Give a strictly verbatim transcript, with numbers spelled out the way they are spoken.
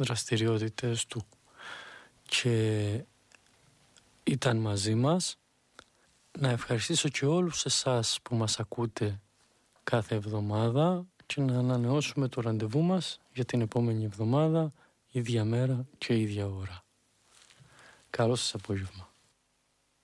δραστηριότητες του και ήταν μαζί μας. Να ευχαριστήσω και όλους εσάς που μας ακούτε κάθε εβδομάδα και να ανανεώσουμε το ραντεβού μας για την επόμενη εβδομάδα, ίδια μέρα και ίδια ώρα. Καλό σας απόγευμα.